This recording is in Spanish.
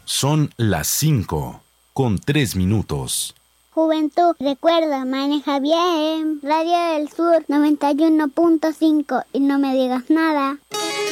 Son las 5:03. Juventud, recuerda, maneja bien. Radio del Sur 91.5 y no me digas nada.